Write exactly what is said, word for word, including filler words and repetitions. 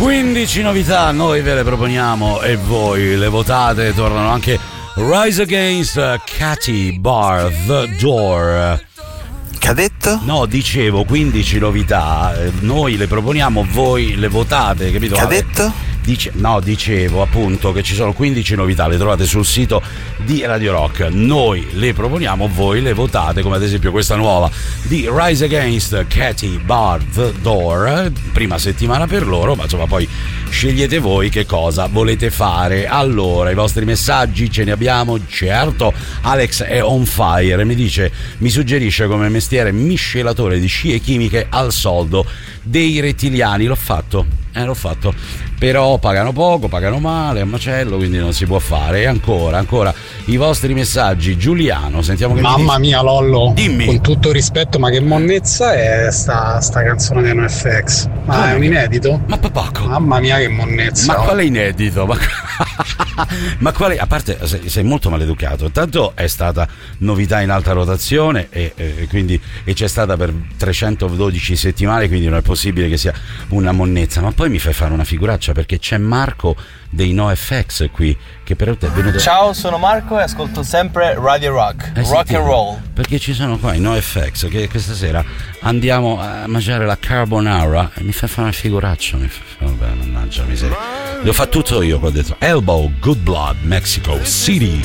quindici novità, noi ve le proponiamo e voi le votate. Tornano anche Rise Against, Katy Bar The Door. Che ha detto? No, dicevo quindici novità, noi le proponiamo, voi le votate, capito? Che ha detto? Dice, no, dicevo appunto che ci sono quindici novità, le trovate sul sito di Radio Rock, noi le proponiamo, voi le votate, come ad esempio questa nuova di Rise Against, Katy Bar The Door, prima settimana per loro, ma insomma poi scegliete voi che cosa volete fare. Allora, i vostri messaggi ce ne abbiamo, certo. Alex è on fire, mi dice, mi suggerisce come mestiere miscelatore di scie chimiche al soldo dei rettiliani. L'ho fatto, eh l'ho fatto, però pagano poco, pagano male, a macello, quindi non si può fare. E ancora, ancora i vostri messaggi. Giuliano, sentiamo che mamma mia Lollo, dimmi. Con tutto rispetto, ma che monnezza è sta, sta canzone di N F X? Ma come? È un inedito? Ma papacco, mamma mia che monnezza. Ma quale inedito? Ma, ma quale, a parte sei, sei molto maleducato. Intanto è stata novità in alta rotazione e, e quindi e c'è stata per trecentododici settimane, quindi non è possibile che sia una monnezza. Ma poi mi fai fare una figuraccia, perché c'è Marco dei NoFX qui che per te è venuto. Ciao, sono Marco e ascolto sempre Radio Rock, eh, rock senti, and roll. Perché ci sono qua i NoFX che questa sera andiamo a mangiare la carbonara e mi fa fare una figuraccia. Mi fa... Vabbè, mannaggia miseria. Lo fa tutto io, qua ho detto Elbow, Good Blood, Mexico City.